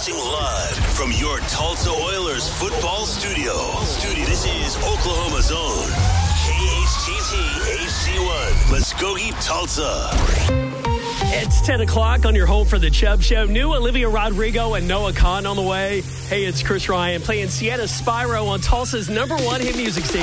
Broadcasting live from your Tulsa Oilers football studio. This is Oklahoma's own KHTT HD1, Muskogee, Tulsa. It's 10 o'clock on your home for the Chubb Show. New Olivia Rodrigo and Noah Kahan on the way. Hey, it's Chris Ryan playing Sienna Spyro on Tulsa's #1 hit music station.